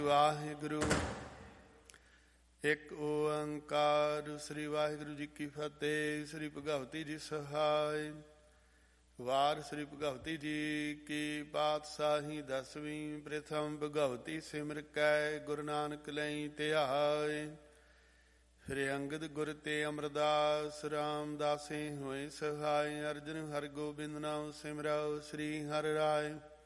ਵਾਹਿਗੁਰੂ। ਇੱਕ ਓੰਕਾਰ। ਸ੍ਰੀ ਵਾਹਿਗੁਰੂ ਜੀ ਕੀ ਫਤਿਹ। ਸ੍ਰੀ ਭਗਵਤੀ ਜੀ ਸਹਾਇ। ਵਾਰ ਸ੍ਰੀ ਭਗਵਤੀ ਜੀ ਕੀ ਪਾਤਸ਼ਾਹੀ ਦਸਵੀਂ। ਪ੍ਰਥਮ ਭਗਵਤੀ ਸਿਮਰ ਕੈ ਗੁਰੂ ਨਾਨਕ ਲਈ ਧਿਆਏ। ਫਿਰ ਅੰਗਦ ਗੁਰ ਤੇ ਅਮਰਦਾਸ ਰਾਮਦਾਸੇ ਹੋਏ ਸਹਾਇ। ਅਰਜਨ ਹਰਿ ਗੋਬਿੰਦ ਨਾਮ ਸਿਮਰਉ। ਸ੍ਰੀ ਹਰਿ ਰਾਇ